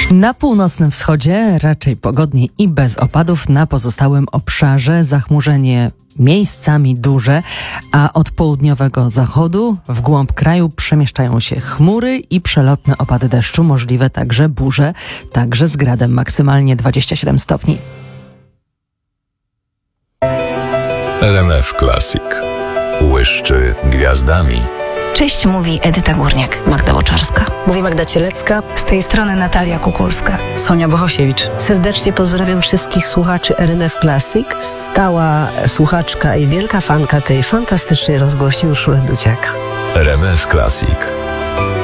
Na północnym wschodzie raczej pogodnie i bez opadów, na pozostałym obszarze zachmurzenie miejscami duże, a od południowego zachodu w głąb kraju przemieszczają się chmury i przelotne opady deszczu, możliwe także burze, także z gradem, maksymalnie 27 stopni. RMF Classic. Błyszczy gwiazdami. Cześć, mówi Edyta Górniak. Magda Łoczarska. Mówi Magda Cielecka. Z tej strony Natalia Kukulska. Sonia Bohosiewicz. Serdecznie pozdrawiam wszystkich słuchaczy RMF Classic. Stała słuchaczka i wielka fanka tej fantastycznej rozgłośni Urszula Duciak. RMF Classic.